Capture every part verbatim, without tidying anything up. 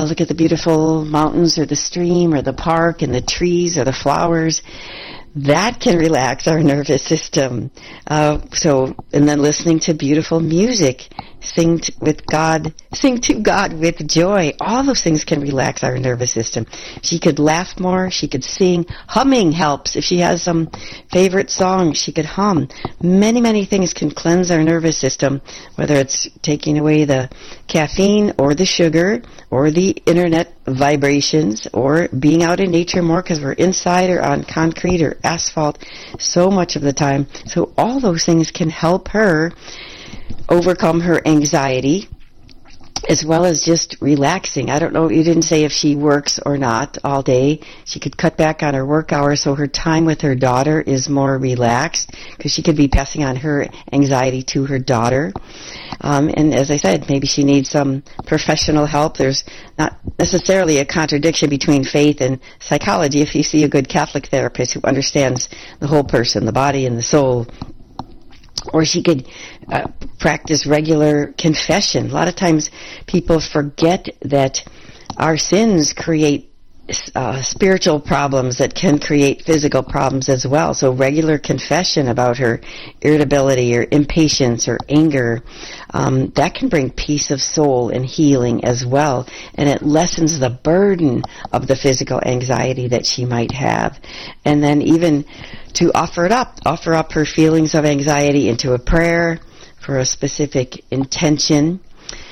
look at the beautiful mountains or the stream or the park and the trees or the flowers. That can relax our nervous system. Uh, so, and then listening to beautiful music, sing t- with God, sing to God with joy. All those things can relax our nervous system. She could laugh more. She could sing. Humming helps. If she has some favorite song, she could hum. Many, many things can cleanse our nervous system, whether it's taking away the caffeine or the sugar or the internet vibrations or being out in nature more because we're inside or on concrete or asphalt so much of the time. So all those things can help her overcome her anxiety as well as just relaxing. I don't know, you didn't say if she works or not all day. She could cut back on her work hours so her time with her daughter is more relaxed because she could be passing on her anxiety to her daughter. Um, and as I said, maybe she needs some professional help. There's not necessarily a contradiction between faith and psychology if you see a good Catholic therapist who understands the whole person, the body and the soul. Or she could uh, practice regular confession. A lot of times people forget that our sins create uh, spiritual problems that can create physical problems as well. So regular confession about her irritability or impatience or anger, um, that can bring peace of soul and healing as well. And it lessens the burden of the physical anxiety that she might have. And then even to offer it up, offer up her feelings of anxiety into a prayer for a specific intention.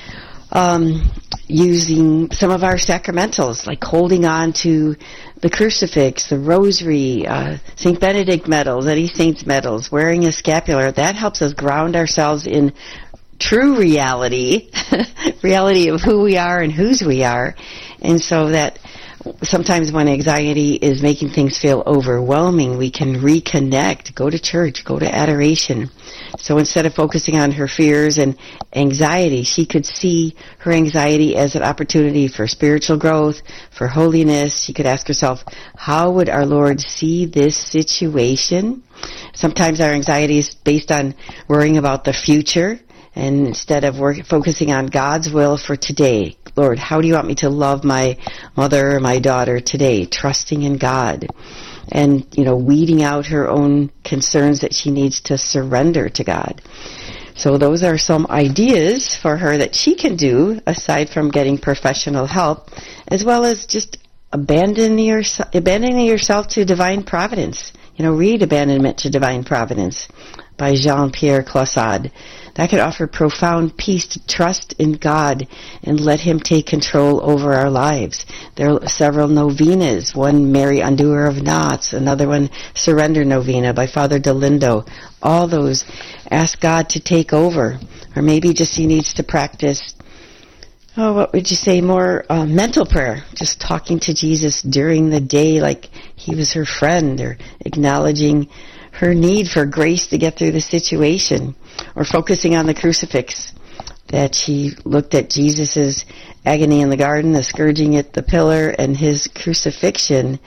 Um, using some of our sacramentals, like holding on to the crucifix, the rosary, uh, Saint Benedict medals, any saint's medals, wearing a scapular, that helps us ground ourselves in true reality, reality of who we are and whose we are. And so that sometimes when anxiety is making things feel overwhelming, we can reconnect, go to church, go to adoration. So instead of focusing on her fears and anxiety, she could see her anxiety as an opportunity for spiritual growth, for holiness. She could ask herself, how would our Lord see this situation? Sometimes our anxiety is based on worrying about the future, and instead of work, focusing on God's will for today. Lord, how do you want me to love my mother or my daughter today? Trusting in God. And, you know, weeding out her own concerns that she needs to surrender to God. So those are some ideas for her that she can do, aside from getting professional help, as well as just abandoning, your, abandoning yourself to divine providence. You know, read Abandonment to Divine Providence by Jean-Pierre Caussade. That could offer profound peace to trust in God and let Him take control over our lives. There are several novenas, one Mary Undoer of Knots, another one Surrender Novena by Father Delindo. All those ask God to take over. Or maybe just he needs to practice, oh, what would you say, more uh, mental prayer, just talking to Jesus during the day like he was her friend, or acknowledging her need for grace to get through the situation, or focusing on the crucifix, that she looked at Jesus' agony in the garden, the scourging at the pillar, and his crucifixion,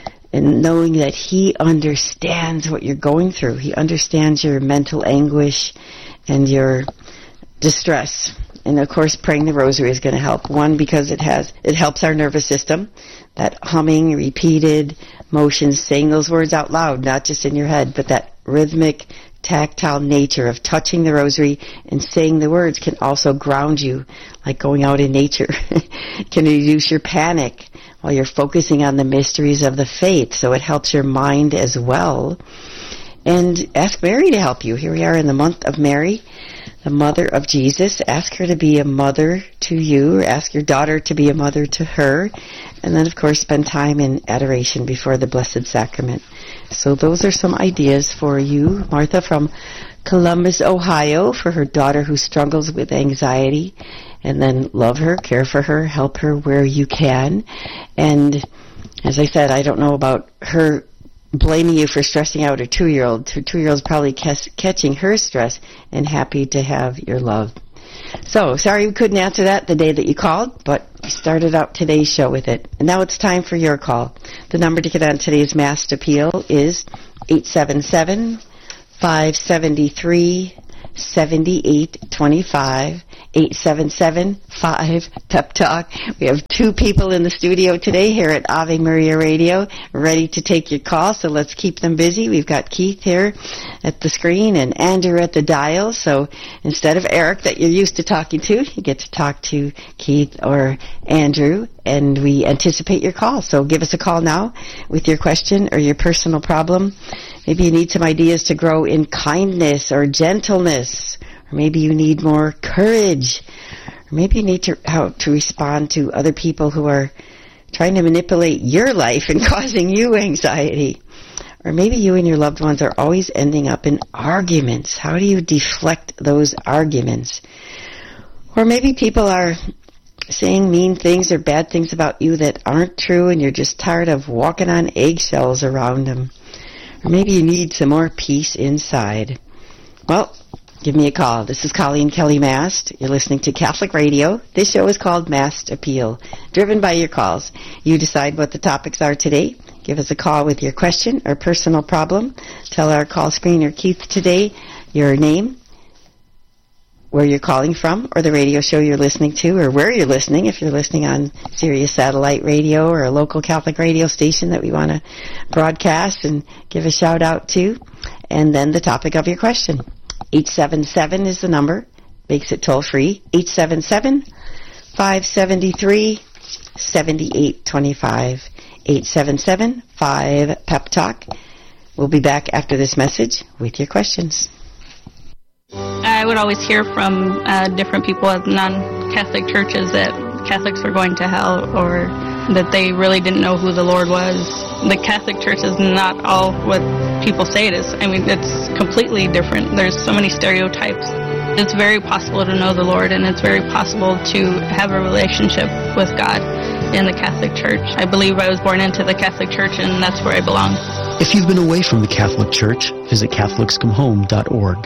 and knowing that he understands what you're going through. He understands your mental anguish and your distress. And of course, praying the rosary is going to help. One, because it has it helps our nervous system. That humming, repeated motions, saying those words out loud, not just in your head, but that rhythmic, tactile nature of touching the rosary and saying the words can also ground you, like going out in nature. Can reduce your panic while you're focusing on the mysteries of the faith, so it helps your mind as well. And ask Mary to help you. Here we are in the month of Mary, the mother of Jesus. Ask her to be a mother to you, or ask your daughter to be a mother to her. And then, of course, spend time in adoration before the Blessed Sacrament. So those are some ideas for you, Martha, from Columbus, Ohio, for her daughter who struggles with anxiety. And then love her, care for her, help her where you can. And as I said, I don't know about her blaming you for stressing out her two-year-old. Her two-year-old's probably cas- catching her stress and happy to have your love. So, sorry we couldn't answer that the day that you called, but we started out today's show with it. And now it's time for your call. The number to get on today's Mass Appeal is eight seven seven, five seven three, seventy-eight twenty-five, eight seven seven, five, pep talk. We have two people in the studio today here at Ave Maria Radio ready to take your call, so let's keep them busy. We've got Keith here at the screen and Andrew at the dial, so instead of Eric that you're used to talking to, you get to talk to Keith or Andrew, and we anticipate your call. So give us a call now with your question or your personal problem. Maybe you need some ideas to grow in kindness or gentleness, or maybe you need more courage, or maybe you need to how to respond to other people who are trying to manipulate your life and causing you anxiety. Or maybe you and your loved ones are always ending up in arguments. How do you deflect those arguments? Or maybe people are saying mean things or bad things about you that aren't true, and you're just tired of walking on eggshells around them. Or maybe you need some more peace inside. Well, give me a call. This is Colleen Kelly Mast. You're listening to Catholic Radio. This show is called Mast Appeal, driven by your calls. You decide what the topics are today. Give us a call with your question or personal problem. Tell our call screener, Keith, today your name, where you're calling from, or the radio show you're listening to, or where you're listening, if you're listening on Sirius Satellite Radio or a local Catholic radio station that we want to broadcast and give a shout out to, and then the topic of your question. eight seven seven is the number, makes it toll free, eight seven seven, five seven three, seven eight two five, eight seven seven, five, pep talk. We'll be back after this message with your questions. I would always hear from uh, different people at non-Catholic churches that Catholics were going to hell, or that they really didn't know who the Lord was. The Catholic Church is not all what people say it is. I mean, it's completely different. There's so many stereotypes. It's very possible to know the Lord, and it's very possible to have a relationship with God in the Catholic Church. I believe I was born into the Catholic Church, and that's where I belong. If you've been away from the Catholic Church, visit Catholics Come Home dot org.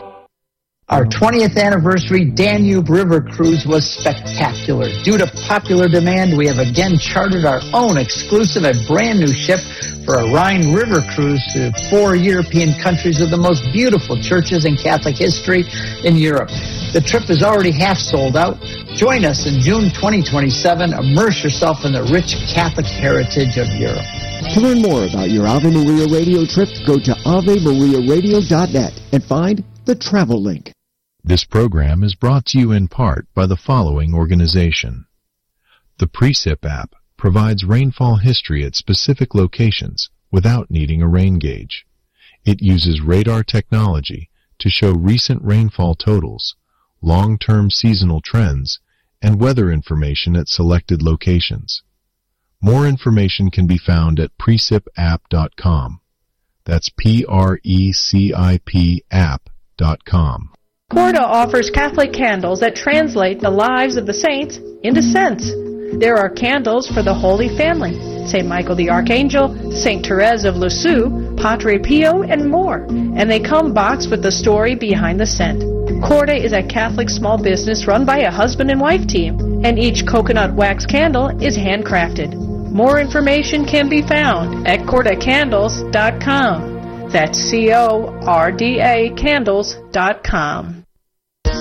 Our twentieth anniversary Danube River Cruise was spectacular. Due to popular demand, we have again chartered our own exclusive and brand new ship for a Rhine River Cruise to four European countries with the most beautiful churches in Catholic history in Europe. The trip is already half sold out. Join us in June twenty twenty-seven. Immerse yourself in the rich Catholic heritage of Europe. To learn more about your Ave Maria radio trip, go to ave maria radio dot net and find the travel link. This program is brought to you in part by the following organization. The Precip app provides rainfall history at specific locations without needing a rain gauge. It uses radar technology to show recent rainfall totals, long-term seasonal trends, and weather information at selected locations. More information can be found at precip app dot com. That's P R E C I P app dot com. Corda offers Catholic candles that translate the lives of the saints into scents. There are candles for the Holy Family, Saint Michael the Archangel, Saint Therese of Lisieux, Padre Pio, and more. And they come boxed with the story behind the scent. Corda is a Catholic small business run by a husband and wife team, and each coconut wax candle is handcrafted. More information can be found at corda candles dot com. That's C O R D A candles dot com.